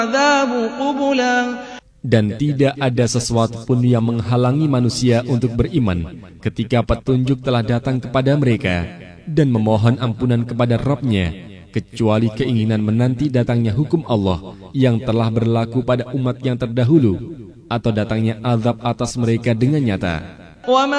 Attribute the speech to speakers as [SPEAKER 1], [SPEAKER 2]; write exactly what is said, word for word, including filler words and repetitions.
[SPEAKER 1] Dan tidak ada sesuatu pun yang menghalangi manusia untuk beriman ketika petunjuk telah datang kepada mereka dan memohon ampunan kepada Rabb-Nya, kecuali keinginan menanti datangnya hukum Allah yang telah berlaku pada umat yang terdahulu atau datangnya azab atas mereka dengan nyata.